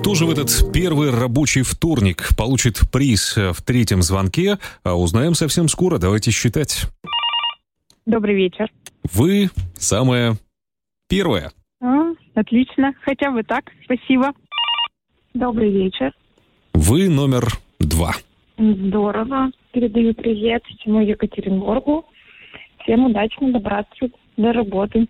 Кто же в этот первый рабочий вторник получит приз в третьем звонке? Узнаем совсем скоро. Давайте считать. Добрый вечер. Вы самая первая. Отлично. Хотя бы так. Спасибо. Добрый вечер. Вы номер 2. Здорово. Передаю привет всему Екатеринбургу. Всем удачно добраться до работы.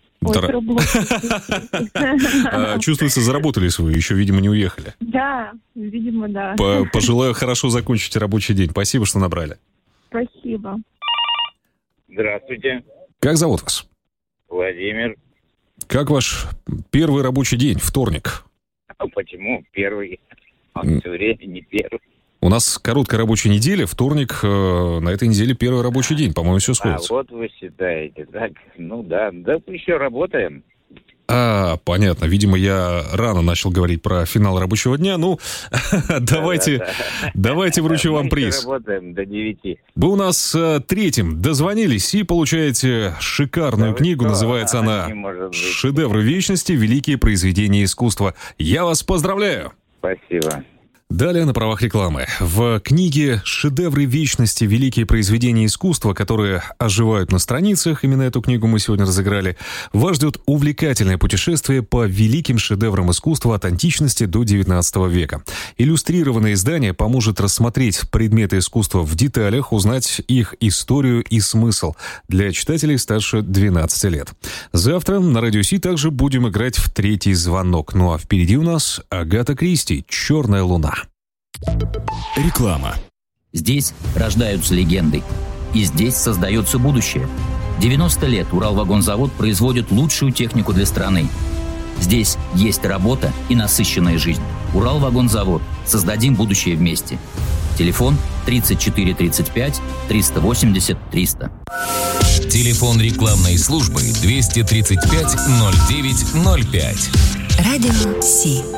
Чувствуется, заработались вы, еще, видимо, не уехали. Да, видимо, да. Пожелаю хорошо закончить рабочий день. Спасибо, что набрали. Спасибо. Здравствуйте. Как зовут вас? Владимир. Как ваш первый рабочий день, вторник? Почему первый? Он все время не первый. У нас короткая рабочая неделя, вторник, на этой неделе первый рабочий день, по-моему, все сходится. А вот вы считаете, так? Ну да еще работаем. Понятно. Видимо, я рано начал говорить про финал рабочего дня. Ну, давайте вручу вам приз. Мы работаем до 9. Вы у нас третьим дозвонились и получаете шикарную книгу. Называется она «Шедевры вечности. Великие произведения искусства». Я вас поздравляю. Спасибо. Далее на правах рекламы. В книге «Шедевры вечности. Великие произведения искусства», которые оживают на страницах, именно эту книгу мы сегодня разыграли, вас ждет увлекательное путешествие по великим шедеврам искусства от античности до XIX века. Иллюстрированное издание поможет рассмотреть предметы искусства в деталях, узнать их историю и смысл для читателей старше 12 лет. Завтра на Радио Си также будем играть в третий звонок. Ну а впереди у нас Агата Кристи «Черная луна». Реклама. Здесь рождаются легенды. И здесь создается будущее. 90 лет Уралвагонзавод производит лучшую технику для страны. Здесь есть работа и насыщенная жизнь. Уралвагонзавод. Создадим будущее вместе. Телефон 34 35 380 300. Телефон рекламной службы 235 09 05. Радио Си.